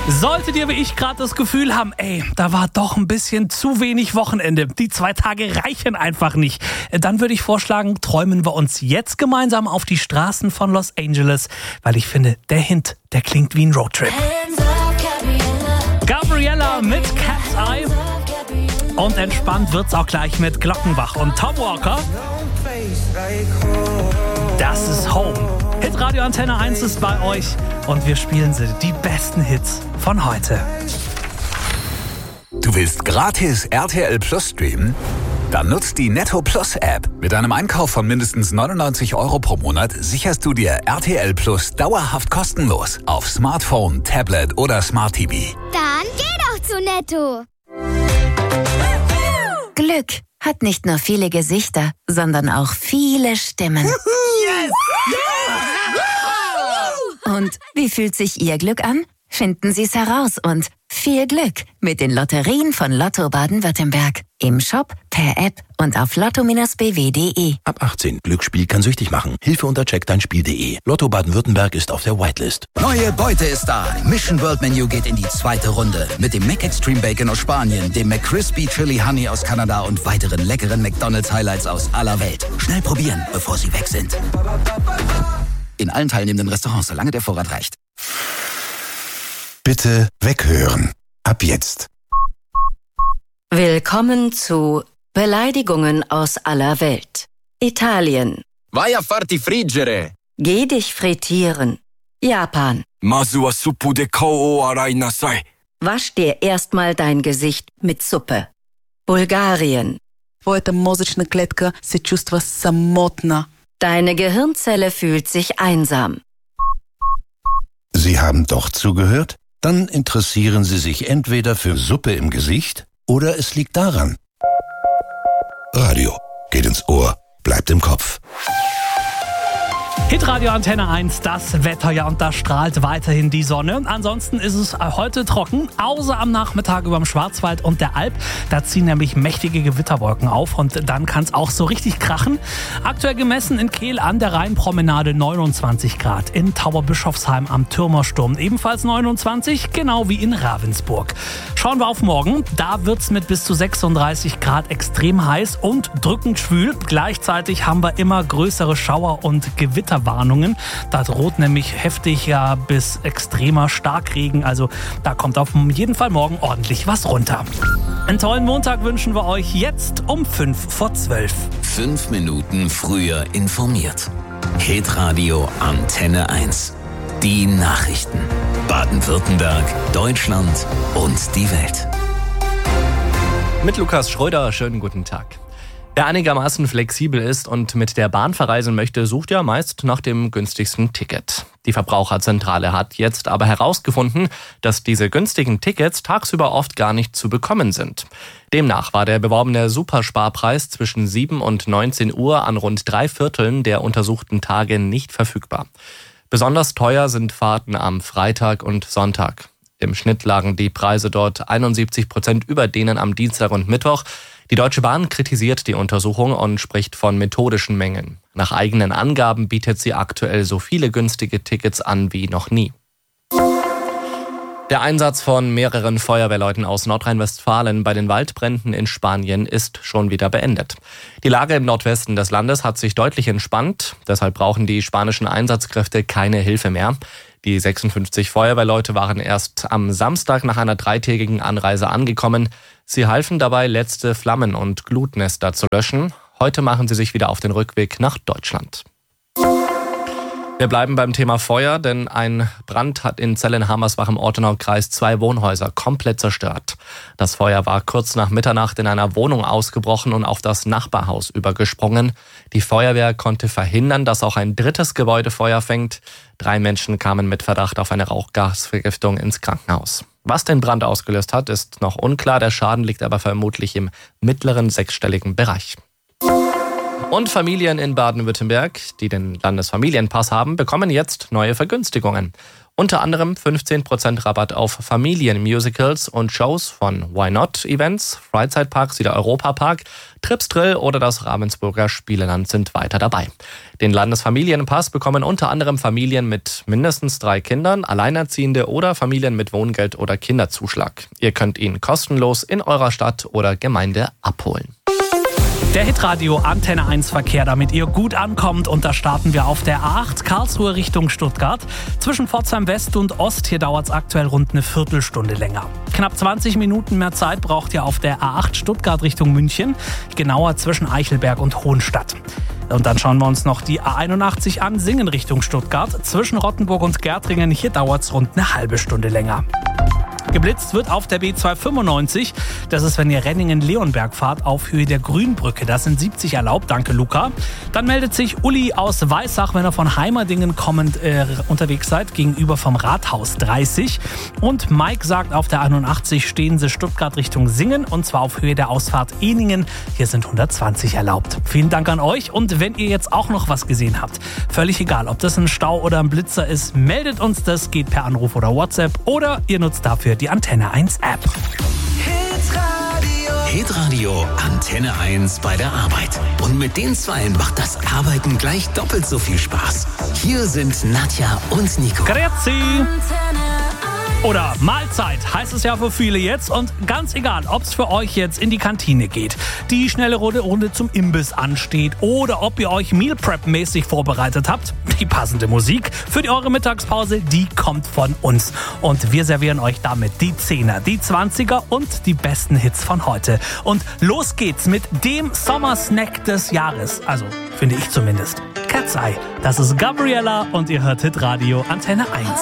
Solltet ihr wie ich gerade das Gefühl haben, da war doch ein bisschen zu wenig Wochenende, die 2 Tage reichen einfach nicht, dann würde ich vorschlagen, träumen wir uns jetzt gemeinsam auf die Straßen von Los Angeles, weil ich finde, der Hint, der klingt wie ein Roadtrip. Gabriella mit Cat's Eye. Und entspannt wird's auch gleich mit Glockenbach und Tom Walker. Das ist Home. Hitradio Antenne 1 ist bei euch und wir spielen sie, die besten Hits von heute. Du willst gratis RTL Plus streamen? Dann nutzt die Netto Plus App. Mit einem Einkauf von mindestens 99 € pro Monat sicherst du dir RTL Plus dauerhaft kostenlos auf Smartphone, Tablet oder Smart TV. Dann geh doch zu Netto. Glück hat nicht nur viele Gesichter, sondern auch viele Stimmen. Yes! Und wie fühlt sich Ihr Glück an? Finden Sie es heraus und viel Glück mit den Lotterien von Lotto Baden-Württemberg. Im Shop, per App und auf lotto-bw.de. Ab 18. Glücksspiel kann süchtig machen. Hilfe unter checkdeinspiel.de. Lotto Baden-Württemberg ist auf der Whitelist. Neue Beute ist da. Mission World Menu geht in die 2. Runde. Mit dem Mac Extreme Bacon aus Spanien, dem McCrispy Chili Honey aus Kanada und weiteren leckeren McDonald's Highlights aus aller Welt. Schnell probieren, bevor sie weg sind. In allen teilnehmenden Restaurants, solange der Vorrat reicht. Bitte weghören. Ab jetzt. Willkommen zu Beleidigungen aus aller Welt. Italien. Vai a farti friggere. Geh dich frittieren. Japan. Masu wa suppu de kou o arai nasai. Wasch dir erstmal dein Gesicht mit Suppe. Bulgarien. Твоята мозъчна клетка се чувства самотна. Deine Gehirnzelle fühlt sich einsam. Sie haben doch zugehört? Dann interessieren Sie sich entweder für Suppe im Gesicht oder es liegt daran. Radio geht ins Ohr, bleibt im Kopf. Hitradio Antenne 1, das Wetter, ja, und da strahlt weiterhin die Sonne. Ansonsten ist es heute trocken, außer am Nachmittag über dem Schwarzwald und der Alp. Da ziehen nämlich mächtige Gewitterwolken auf und dann kann es auch so richtig krachen. Aktuell gemessen in Kehl an der Rheinpromenade 29 Grad, in Tauberbischofsheim am Türmersturm ebenfalls 29, genau wie in Ravensburg. Schauen wir auf morgen, da wird's mit bis zu 36 Grad extrem heiß und drückend schwül. Gleichzeitig haben wir immer größere Schauer und Gewitterwarnungen. Da droht nämlich heftiger bis extremer Starkregen. Also da kommt auf jeden Fall morgen ordentlich was runter. Einen tollen Montag wünschen wir euch jetzt um 11:55. 5 Minuten früher informiert. Hitradio Antenne 1. Die Nachrichten. Baden-Württemberg, Deutschland und die Welt. Mit Lukas Schröder, schönen guten Tag. Wer einigermaßen flexibel ist und mit der Bahn verreisen möchte, sucht ja meist nach dem günstigsten Ticket. Die Verbraucherzentrale hat jetzt aber herausgefunden, dass diese günstigen Tickets tagsüber oft gar nicht zu bekommen sind. Demnach war der beworbene Supersparpreis zwischen 7 und 19 Uhr an rund 3/4 der untersuchten Tage nicht verfügbar. Besonders teuer sind Fahrten am Freitag und Sonntag. Im Schnitt lagen die Preise dort 71% über denen am Dienstag und Mittwoch. Die Deutsche Bahn kritisiert die Untersuchung und spricht von methodischen Mängeln. Nach eigenen Angaben bietet sie aktuell so viele günstige Tickets an wie noch nie. Der Einsatz von mehreren Feuerwehrleuten aus Nordrhein-Westfalen bei den Waldbränden in Spanien ist schon wieder beendet. Die Lage im Nordwesten des Landes hat sich deutlich entspannt. Deshalb brauchen die spanischen Einsatzkräfte keine Hilfe mehr. Die 56 Feuerwehrleute waren erst am Samstag nach einer 3-tägigen Anreise angekommen. Sie halfen dabei, letzte Flammen und Glutnester zu löschen. Heute machen sie sich wieder auf den Rückweg nach Deutschland. Wir bleiben beim Thema Feuer, denn ein Brand hat in Zellen-Hamersbach im Ortenaukreis 2 Wohnhäuser komplett zerstört. Das Feuer war kurz nach Mitternacht in einer Wohnung ausgebrochen und auf das Nachbarhaus übergesprungen. Die Feuerwehr konnte verhindern, dass auch ein drittes Gebäude Feuer fängt. 3 Menschen kamen mit Verdacht auf eine Rauchgasvergiftung ins Krankenhaus. Was den Brand ausgelöst hat, ist noch unklar. Der Schaden liegt aber vermutlich im mittleren 6-stelligen Bereich. Und Familien in Baden-Württemberg, die den Landesfamilienpass haben, bekommen jetzt neue Vergünstigungen. Unter anderem 15% Rabatt auf Familienmusicals und Shows von Why Not Events, Freizeitparks wie der Europapark, Trips Drill oder das Ravensburger Spieleland sind weiter dabei. Den Landesfamilienpass bekommen unter anderem Familien mit mindestens 3 Kindern, Alleinerziehende oder Familien mit Wohngeld oder Kinderzuschlag. Ihr könnt ihn kostenlos in eurer Stadt oder Gemeinde abholen. Der Hitradio Antenne 1 Verkehr, damit ihr gut ankommt. Und da starten wir auf der A8 Karlsruhe Richtung Stuttgart. Zwischen Pforzheim West und Ost, hier dauert es aktuell rund eine Viertelstunde länger. Knapp 20 Minuten mehr Zeit braucht ihr auf der A8 Stuttgart Richtung München. Genauer zwischen Eichelberg und Hohenstadt. Und dann schauen wir uns noch die A81 an, Singen Richtung Stuttgart. Zwischen Rottenburg und Gärtringen, hier dauert es rund eine halbe Stunde länger. Geblitzt wird auf der B295. Das ist, wenn ihr Renningen-Leonberg fahrt, auf Höhe der Grünbrücke. Das sind 70 erlaubt. Danke, Luca. Dann meldet sich Uli aus Weissach, wenn ihr von Heimerdingen kommend unterwegs seid, gegenüber vom Rathaus 30. Und Mike sagt, auf der 81 stehen sie Stuttgart Richtung Singen, und zwar auf Höhe der Ausfahrt Ehningen. Hier sind 120 erlaubt. Vielen Dank an euch. Und wenn ihr jetzt auch noch was gesehen habt, völlig egal, ob das ein Stau oder ein Blitzer ist, meldet uns das. Geht per Anruf oder WhatsApp oder ihr nutzt dafür die Antenne 1 App. Hitradio Antenne 1 bei der Arbeit. Und mit den Zweien macht das Arbeiten gleich doppelt so viel Spaß. Hier sind Nadja und Nico. Grüezi! Oder Mahlzeit heißt es ja für viele jetzt, und ganz egal, ob es für euch jetzt in die Kantine geht, die schnelle Runde zum Imbiss ansteht oder ob ihr euch Meal Prep mäßig vorbereitet habt, die passende Musik für eure Mittagspause, die kommt von uns. Und wir servieren euch damit die 10er, die 20er und die besten Hits von heute. Und los geht's mit dem Sommersnack des Jahres, also finde ich zumindest. Cat's Eye, das ist Gabriella und ihr hört Hitradio Antenne 1.